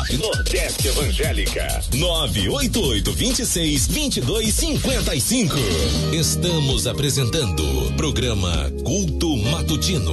Nordeste Evangélica. 988-26-2255. Estamos apresentando programa Culto Matutino.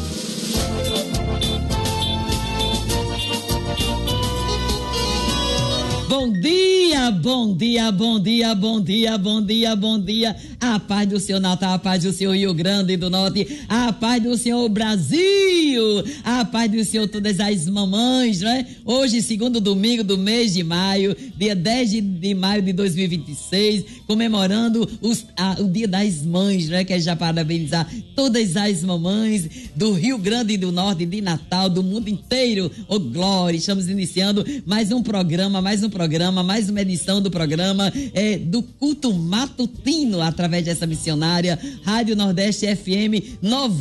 Bom dia, bom dia, bom dia, bom dia, bom dia, bom dia. A paz do Senhor Natal, a paz do Senhor Rio Grande do Norte, a paz do Senhor Brasil, a paz do Senhor todas as mamães, né? Hoje, segundo domingo do mês de maio, dia 10 de maio de 2026, comemorando o Dia das Mães, né? Quero já parabenizar todas as mamães do Rio Grande do Norte, de Natal, do mundo inteiro. Ô glória, estamos iniciando mais uma edição do programa do Culto Matutino, através dessa missionária Rádio Nordeste FM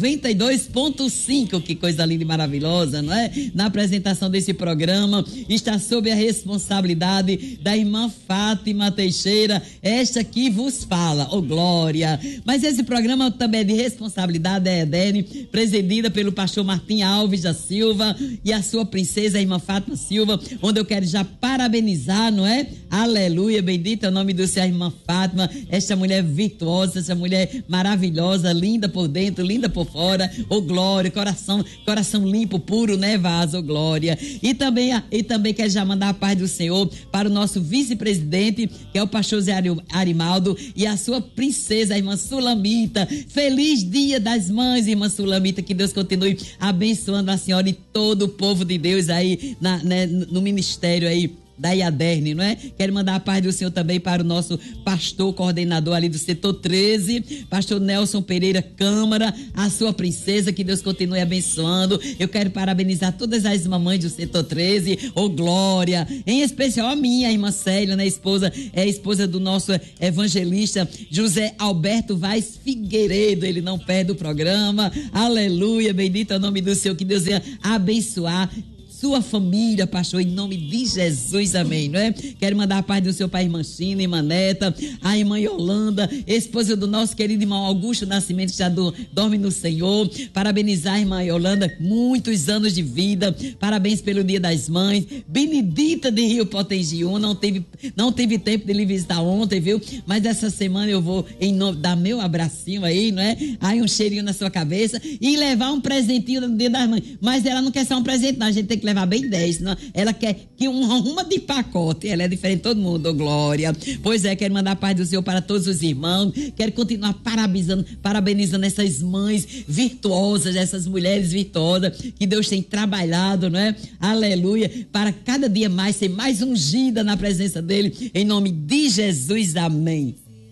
92.5. Que coisa linda e maravilhosa, não é? Na apresentação desse programa está sob a responsabilidade da irmã Fátima Teixeira, esta que vos fala, ô glória. Mas esse programa também é de responsabilidade da EDN, presidida pelo pastor Martim Alves da Silva e a sua princesa, a irmã Fátima Silva, onde eu quero já parabenizar, não é? Aleluia, bendito é o nome do Senhor, irmã Fátima, esta mulher virtuosa, essa mulher maravilhosa, linda por dentro, linda por fora, ô glória, coração limpo, puro, né, vaso, ô glória. E também quero já mandar a paz do Senhor para o nosso vice-presidente, que é o pastor Zé Arimaldo, e a sua princesa, a irmã Sulamita. Feliz Dia das Mães, irmã Sulamita, que Deus continue abençoando a senhora e todo o povo de Deus aí no ministério aí da IADERN, não é? Quero mandar a paz do Senhor também para o nosso pastor coordenador ali do setor 13, pastor Nelson Pereira Câmara, a sua princesa, que Deus continue abençoando. Eu quero parabenizar todas as mamães do setor 13, ô glória, em especial a minha irmã Célia, né? Esposa do nosso evangelista José Alberto Vaz Figueiredo. Ele não perde o programa, aleluia, bendito é o nome do Senhor, que Deus venha abençoar sua família, pastor, em nome de Jesus, amém, não é? Quero mandar a paz do Senhor para a irmã China, irmã Neta, a irmã Yolanda, esposa do nosso querido irmão Augusto Nascimento, que já dorme no Senhor. Parabenizar a irmã Yolanda, muitos anos de vida, parabéns pelo Dia das Mães. Benedita de Rio Potengiú, não teve tempo de lhe visitar ontem, viu? Mas essa semana eu vou dar meu abracinho aí, não é? Aí um cheirinho na sua cabeça e levar um presentinho no Dia das Mães. Mas ela não quer só um presente, não, a gente tem que levar bem 10, não? Ela quer que uma de pacote, ela é diferente de todo mundo, oh, glória. Pois é, quero mandar a paz do Senhor para todos os irmãos, quero continuar parabenizando essas mães virtuosas, essas mulheres virtuosas que Deus tem trabalhado, não é? Aleluia, para cada dia mais ser mais ungida na presença dele, em nome de Jesus, amém.